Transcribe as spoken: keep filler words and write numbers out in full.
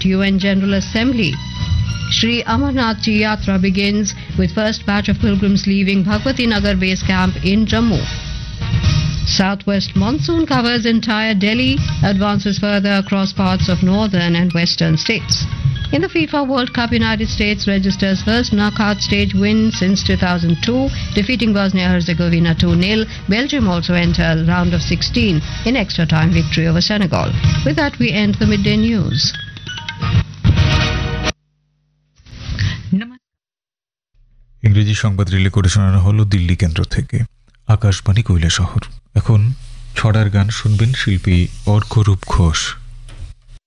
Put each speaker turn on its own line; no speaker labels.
at U N General Assembly. Shri Amarnath Ji Yatra begins with first batch of pilgrims leaving Bhagwati Nagar base camp in Jammu. Southwest monsoon covers entire Delhi, advances further across parts of northern and western states. In the FIFA World Cup, United States registers first knockout stage win since two thousand two, defeating Bosnia-Herzegovina two nil. Belgium also enter round of sixteen in extra-time victory over Senegal. With that, we end the midday news.
ইংরেজি সংবাদ relay করে শোনানো হলো দিল্লি কেন্দ্র থেকে আকাশবাণী কৈলাসহর। এখন ছড়ার গান শুনবেন শিল্পী অর্ঘ্যরূপ ঘোষ।